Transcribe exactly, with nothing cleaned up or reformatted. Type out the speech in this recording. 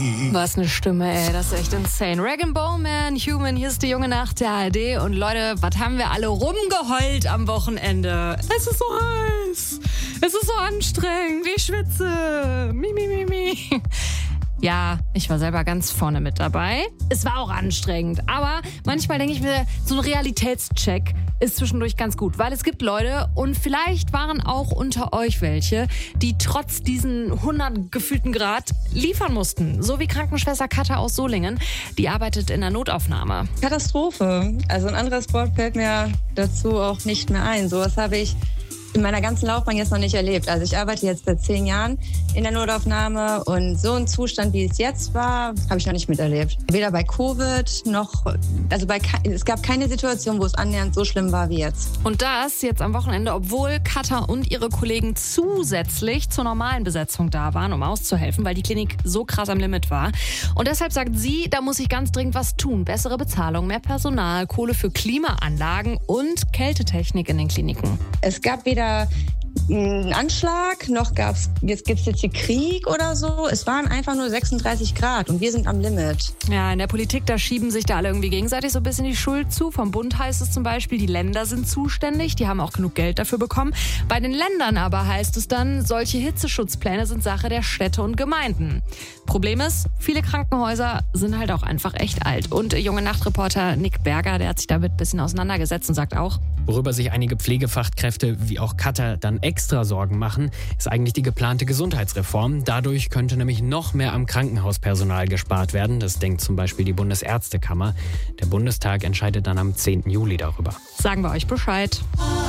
Was eine Stimme, ey, das ist echt insane. Rag Bowman, Human, hier ist die junge Nacht der A R D. Und Leute, was haben wir alle rumgeheult am Wochenende? Es ist so heiß, es ist so anstrengend, ich schwitze, mi, mi, mi, mi. Ja, ich war selber ganz vorne mit dabei. Es war auch anstrengend, aber manchmal denke ich mir, so ein Realitätscheck ist zwischendurch ganz gut, weil es gibt Leute und vielleicht waren auch unter euch welche, die trotz diesen hundert gefühlten Grad liefern mussten. So wie Krankenschwester Katha aus Solingen, die arbeitet in der Notaufnahme. Katastrophe. Also ein anderes Wort fällt mir dazu auch nicht mehr ein. Sowas habe ich in meiner ganzen Laufbahn jetzt noch nicht erlebt. Also ich arbeite jetzt seit zehn Jahren in der Notaufnahme und so ein Zustand, wie es jetzt war, habe ich noch nicht miterlebt. Weder bei Covid noch, also bei, es gab keine Situation, wo es annähernd so schlimm war wie jetzt. Und das jetzt am Wochenende, obwohl Katha und ihre Kollegen zusätzlich zur normalen Besetzung da waren, um auszuhelfen, weil die Klinik so krass am Limit war. Und deshalb sagt sie, da muss ich ganz dringend was tun. Bessere Bezahlung, mehr Personal, Kohle für Klimaanlagen und Kältetechnik in den Kliniken. Es gab weder einen Anschlag, noch gab's, jetzt gibt es jetzt hier Krieg oder so. Es waren einfach nur sechsunddreißig Grad und wir sind am Limit. Ja, in der Politik, da schieben sich da alle irgendwie gegenseitig so ein bisschen die Schuld zu. Vom Bund heißt es zum Beispiel, die Länder sind zuständig, die haben auch genug Geld dafür bekommen. Bei den Ländern aber heißt es dann, solche Hitzeschutzpläne sind Sache der Städte und Gemeinden. Problem ist, viele Krankenhäuser sind halt auch einfach echt alt. Und junge Nachtreporter Nick Berger, der hat sich damit ein bisschen auseinandergesetzt und sagt auch, worüber sich einige Pflegefachkräfte wie auch Katha dann extra Sorgen machen, ist eigentlich die geplante Gesundheitsreform. Dadurch könnte nämlich noch mehr am Krankenhauspersonal gespart werden. Das denkt zum Beispiel die Bundesärztekammer. Der Bundestag entscheidet dann am zehnten Juli darüber. Sagen wir euch Bescheid.